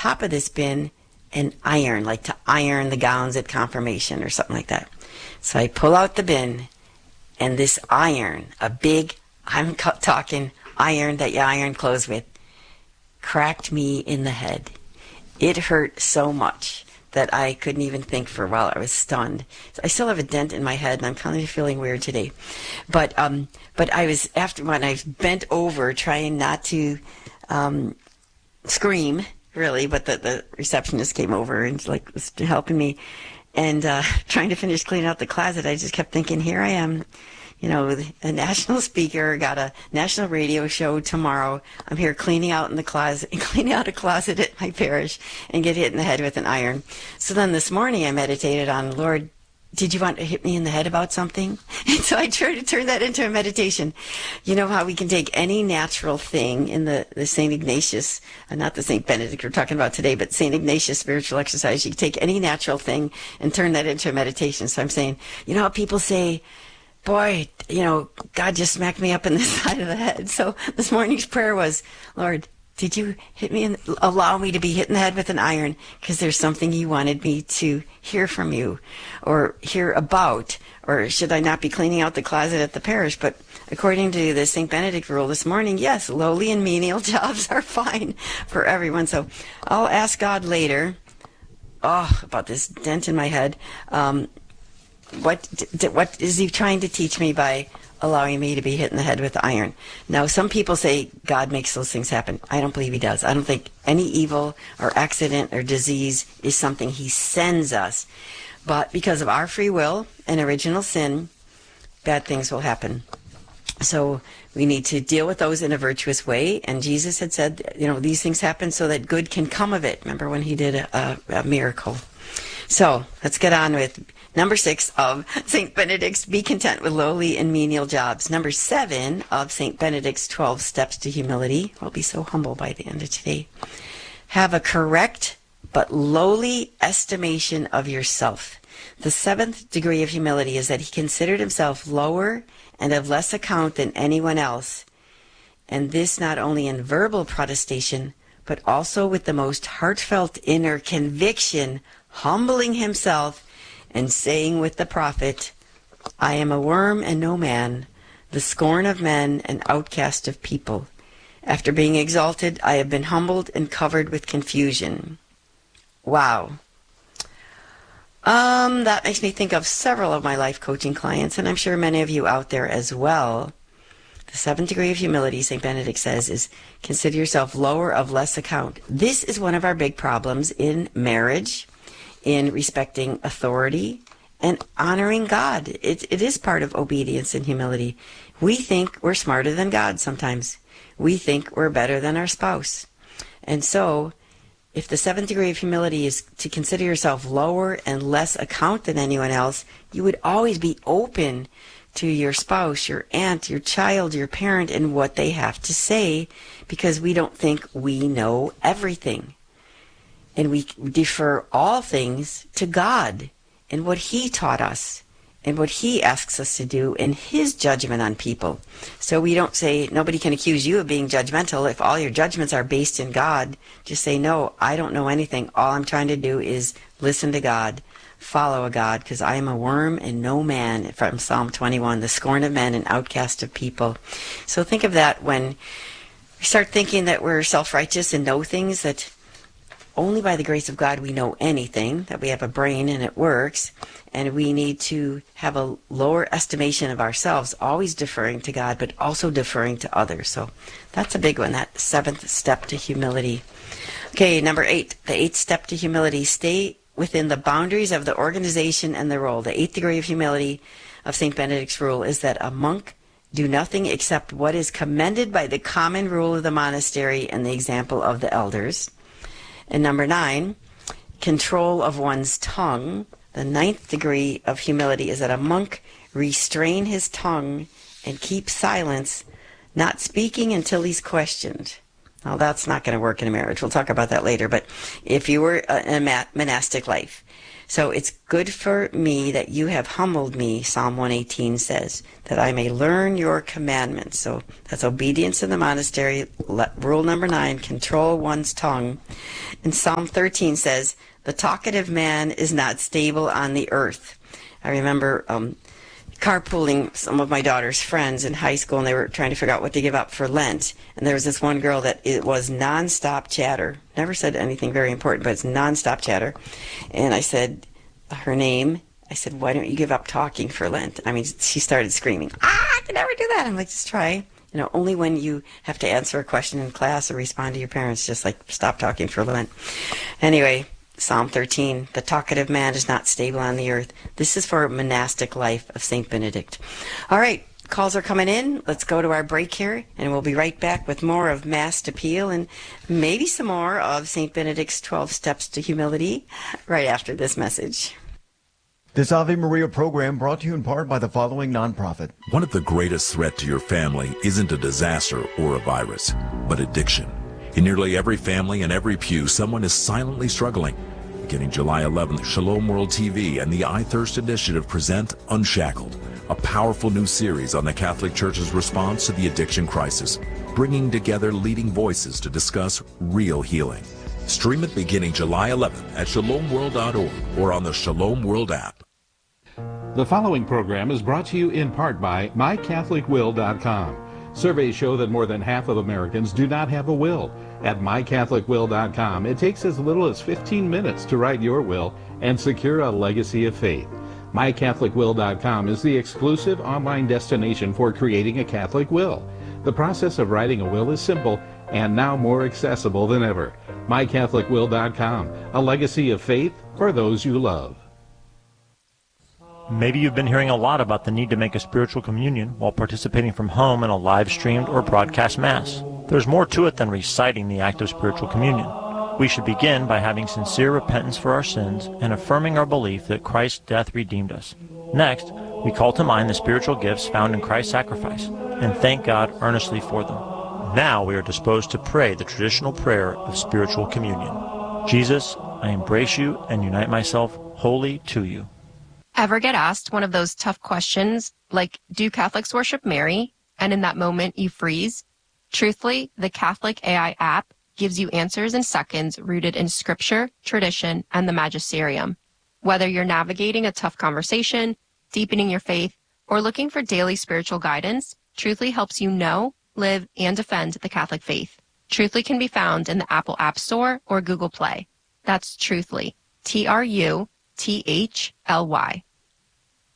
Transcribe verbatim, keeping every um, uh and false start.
top of this bin an iron, like to iron the gowns at confirmation or something like that. So I pull out the bin, and this iron, a big, I'm talking iron that you iron clothes with, cracked me in the head. It hurt so much that I couldn't even think for a while. I was stunned. I still have a dent in my head, and I'm kind of feeling weird today. But um, but I was, after when I bent over, trying not to um, scream, really, but the, the receptionist came over and like was helping me, and uh, trying to finish cleaning out the closet. I just kept thinking, here I am, you know, a national speaker, got a national radio show tomorrow. I'm here cleaning out in the closet, cleaning out a closet at my parish, and get hit in the head with an iron. So then this morning I meditated on, Lord, did you want to hit me in the head about something? And so I tried to turn that into a meditation. You know how we can take any natural thing in the, the Saint Ignatius, uh, not the Saint Benedict we're talking about today, but Saint Ignatius spiritual exercise. You can take any natural thing and turn that into a meditation. So I'm saying, you know how people say, boy, you know, God just smacked me up in the side of the head. So this morning's prayer was, Lord, did you hit me and allow me to be hit in the head with an iron because there's something you wanted me to hear from you or hear about? Or should I not be cleaning out the closet at the parish? But according to the Saint Benedict rule this morning, yes, lowly and menial jobs are fine for everyone. So I'll ask God later, oh, about this dent in my head. Um, what, what is he trying to teach me by allowing me to be hit in the head with iron? Now, some people say God makes those things happen. I don't believe he does. I don't think any evil or accident or disease is something he sends us. But because of our free will and original sin, bad things will happen. So we need to deal with those in a virtuous way. And Jesus had said, you know, these things happen so that good can come of it. Remember when he did a, a, a miracle? So let's get on with number six of Saint Benedict's Be Content with Lowly and Menial Jobs. Number seven of Saint Benedict's twelve Steps to Humility. I'll be so humble by the end of today. Have a correct but lowly estimation of yourself. The seventh degree of humility is that he considered himself lower and of less account than anyone else. And this not only in verbal protestation, but also with the most heartfelt inner conviction, humbling himself and saying with the prophet, I am a worm and no man, the scorn of men and outcast of people. After being exalted, I have been humbled and covered with confusion. Wow. Um, that makes me think of several of my life coaching clients, and I'm sure many of you out there as well. The seventh degree of humility, Saint Benedict says, is consider yourself lower of less account. This is one of our big problems in marriage, in respecting authority and honoring God. It, it is part of obedience and humility. We think we're smarter than God sometimes. We think we're better than our spouse. And so, if the seventh degree of humility is to consider yourself lower and less account than anyone else, you would always be open to your spouse, your aunt, your child, your parent, and what they have to say, because we don't think we know everything. And we defer all things to God and what he taught us and what he asks us to do and his judgment on people. So we don't say, nobody can accuse you of being judgmental. If all your judgments are based in God, just say, no, I don't know anything. All I'm trying to do is listen to God, follow a God, because I am a worm and no man, from Psalm twenty-one, the scorn of men and outcast of people. So think of that when we start thinking that we're self-righteous and know things, that only by the grace of God we know anything, that we have a brain and it works, and we need to have a lower estimation of ourselves, always deferring to God, but also deferring to others. So that's a big one, that seventh step to humility. Okay, number eight, the eighth step to humility, stay within the boundaries of the organization and the role. The eighth degree of humility of Saint Benedict's rule is that a monk do nothing except what is commended by the common rule of the monastery and the example of the elders. And number nine, control of one's tongue. The ninth degree of humility is that a monk restrain his tongue and keep silence, not speaking until he's questioned. Now, that's not going to work in a marriage. We'll talk about that later. But if you were in a monastic life, so it's good for me that you have humbled me, Psalm one eighteen says, that I may learn your commandments. So that's obedience in the monastery. Rule number nine, control one's tongue. And Psalm thirteen says, the talkative man is not stable on the earth. I remember um, carpooling some of my daughter's friends in high school, and they were trying to figure out what to give up for Lent. And there was this one girl that it was nonstop chatter. Never said anything very important, but it's nonstop chatter. And I said, her name, I said, why don't you give up talking for Lent? I mean, she started screaming, ah, I can never do that. I'm like, just try. You know, only when you have to answer a question in class or respond to your parents, just like stop talking for Lent. Anyway, Psalm thirteen, the talkative man is not stable on the earth. This is for monastic life of Saint Benedict. All right, calls are coming in. Let's go to our break here, and we'll be right back with more of Masked Appeal and maybe some more of Saint Benedict's twelve Steps to Humility right after this message. This Ave Maria program brought to you in part by the following nonprofit. One of the greatest threats to your family isn't a disaster or a virus, but addiction. In nearly every family and every pew, someone is silently struggling. Beginning July eleventh, Shalom World T V and the I Thirst Initiative present Unshackled, a powerful new series on the Catholic Church's response to the addiction crisis, bringing together leading voices to discuss real healing. Stream it beginning July eleventh at shalom world dot org or on the Shalom World app. The following program is brought to you in part by my catholic will dot com. Surveys show that more than half of Americans do not have a will. At my catholic will dot com, it takes as little as fifteen minutes to write your will and secure a legacy of faith. my catholic will dot com is the exclusive online destination for creating a Catholic will. The process of writing a will is simple and now more accessible than ever. my catholic will dot com, a legacy of faith for those you love. Maybe you've been hearing a lot about the need to make a spiritual communion while participating from home in a live-streamed or broadcast Mass. There's more to it than reciting the act of spiritual communion. We should begin by having sincere repentance for our sins and affirming our belief that Christ's death redeemed us. Next, we call to mind the spiritual gifts found in Christ's sacrifice and thank God earnestly for them. Now we are disposed to pray the traditional prayer of spiritual communion. Jesus, I embrace you and unite myself wholly to you. Ever get asked one of those tough questions like, do Catholics worship Mary? And in that moment you freeze? Truthfully, the Catholic A I app gives you answers in seconds rooted in scripture, tradition, and the magisterium. Whether you're navigating a tough conversation, deepening your faith, or looking for daily spiritual guidance, Truthfully helps you know, live, and defend the Catholic faith. Truthfully can be found in the Apple App Store or Google Play. That's Truthfully, T R U T H L Y.